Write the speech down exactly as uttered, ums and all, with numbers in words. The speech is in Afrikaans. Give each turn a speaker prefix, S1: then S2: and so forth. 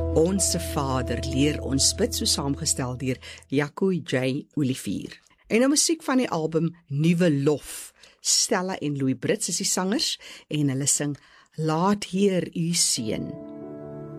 S1: Onse Vader leer ons bid, so saamgestel deur Jaco J. Olivier. En 'n musiek van die album Nuwe Lof. Stella en Louis Brits is die sangers en hulle sing Laat Heer U seën.